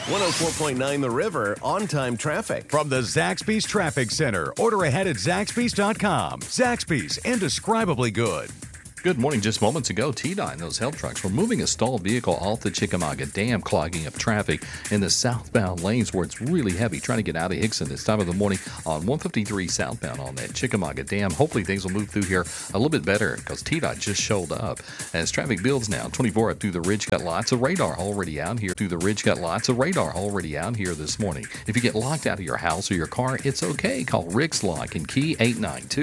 104.9 The River on-time traffic. From the Zaxby's Traffic Center. Order ahead at Zaxby's.com. Zaxby's, indescribably good. Good morning. Just moments ago, TDOT and those help trucks were moving a stalled vehicle off the Chickamauga Dam, clogging up traffic in the southbound lanes where it's really heavy. Trying to get out of Hickson this time of the morning on 153 southbound on that Chickamauga Dam. Hopefully things will move through here a little bit better because TDOT just showed up. As traffic builds now, 24 up through the ridge, got lots of radar already out here. Through the ridge, got lots of radar already out here this morning. If you get locked out of your house or your car, it's okay. Call Rick's Lock and Key 892.